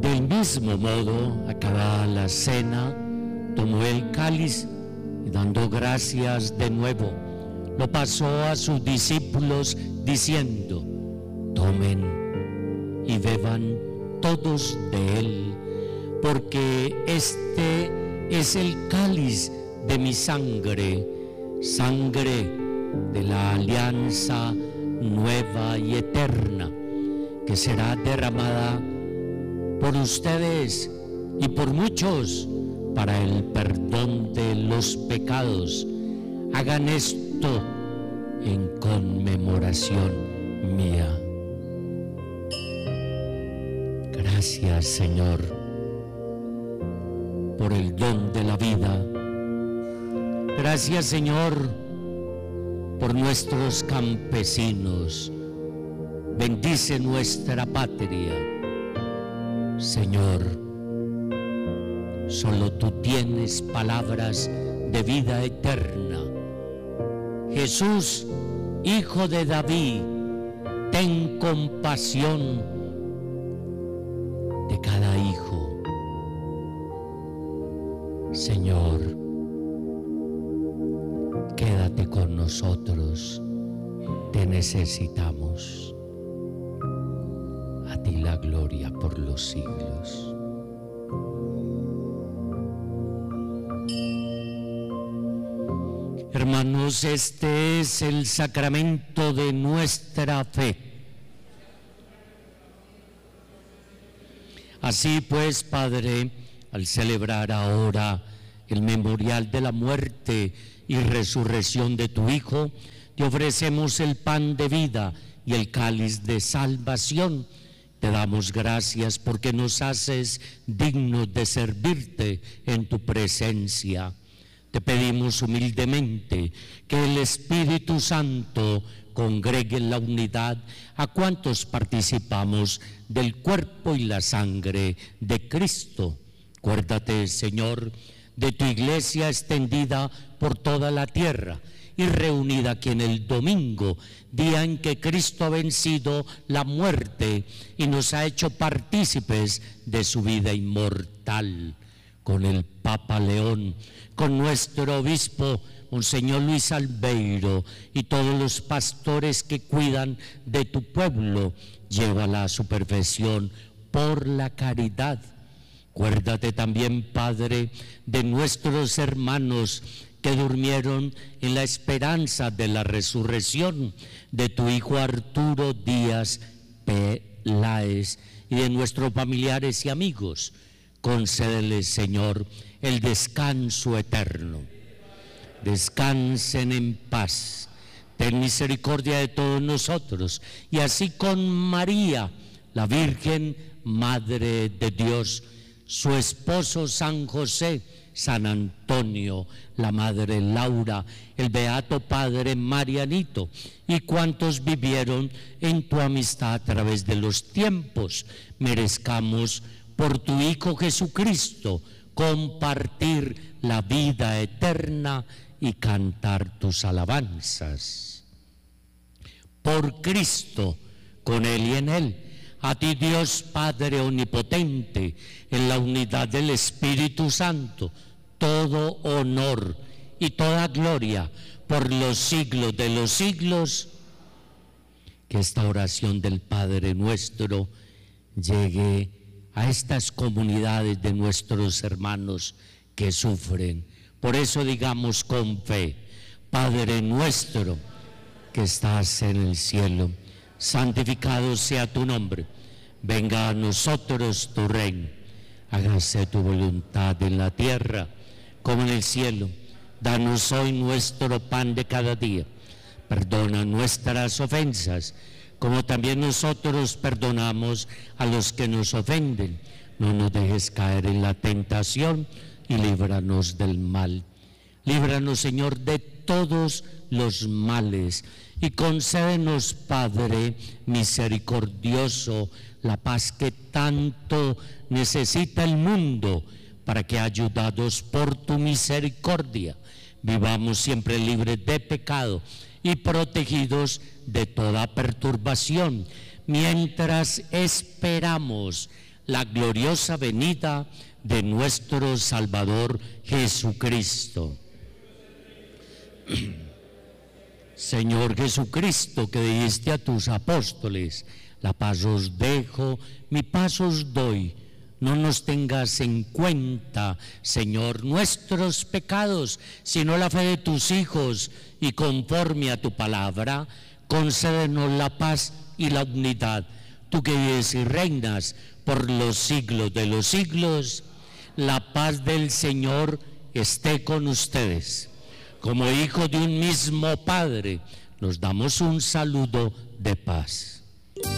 Del mismo modo, acabada la cena, tomó el cáliz y dando gracias de nuevo, lo pasó a sus discípulos diciendo: tomen y beban todos de él, porque este es el cáliz de mi sangre, sangre de la alianza nueva y eterna, que será derramada por ustedes y por muchos para el perdón de los pecados. Hagan esto en conmemoración mía. Gracias, Señor, por el don de la vida. Gracias, Señor, por nuestros campesinos. Bendice nuestra patria. Señor, solo tú tienes palabras de vida eterna. Jesús, Hijo de David, ten compasión de cada hijo. Señor, quédate con nosotros, te necesitamos. A ti la gloria por los siglos. Hermanos, este es el sacramento de nuestra fe. Así pues, Padre, al celebrar ahora el memorial de la muerte y resurrección de tu Hijo, te ofrecemos el pan de vida y el cáliz de salvación. Te damos gracias porque nos haces dignos de servirte en tu presencia. Te pedimos humildemente que el Espíritu Santo congregue en la unidad a cuantos participamos del cuerpo y la sangre de Cristo. Acuérdate, Señor, de tu iglesia extendida por toda la tierra y reunida aquí en el domingo, día en que Cristo ha vencido la muerte y nos ha hecho partícipes de su vida inmortal. Con el Papa León, con nuestro obispo Monseñor Luis Albeiro y todos los pastores que cuidan de tu pueblo, llévala a su perfección por la caridad. Acuérdate también, Padre, de nuestros hermanos que durmieron en la esperanza de la resurrección, de tu hijo Arturo Díaz Peláez y de nuestros familiares y amigos. Concédeles, Señor, el descanso eterno. Descansen en paz. Ten misericordia de todos nosotros, y así con María, la Virgen, Madre de Dios, su esposo San José, San Antonio, la Madre Laura, el Beato Padre Marianito y cuantos vivieron en tu amistad a través de los tiempos, merezcamos por tu Hijo Jesucristo compartir la vida eterna y cantar tus alabanzas. Por Cristo, con Él y en Él, a ti Dios Padre Omnipotente, en la unidad del Espíritu Santo, todo honor y toda gloria por los siglos de los siglos. Que esta oración del Padre nuestro llegue a estas comunidades de nuestros hermanos que sufren. Por eso digamos con fe: Padre nuestro que estás en el cielo, santificado sea tu nombre. Venga a nosotros tu reino. Hágase tu voluntad en la tierra como en el cielo. Danos hoy nuestro pan de cada día. Perdona nuestras ofensas, como también nosotros perdonamos a los que nos ofenden. No nos dejes caer en la tentación y líbranos del mal. Líbranos, Señor, de todos los males y concédenos, Padre misericordioso, la paz que tanto necesita el mundo, para que, ayudados por tu misericordia, vivamos siempre libres de pecado y protegidos de toda perturbación, mientras esperamos la gloriosa venida de nuestro Salvador Jesucristo. Señor Jesucristo, que dijiste a tus apóstoles, la paz os dejo, mi paz os doy. No nos tengas en cuenta, Señor, nuestros pecados, sino la fe de tus hijos, y conforme a tu palabra, concédenos la paz y la unidad. Tú que vives y reinas por los siglos de los siglos, la paz del Señor esté con ustedes. Como hijos de un mismo Padre, nos damos un saludo de paz.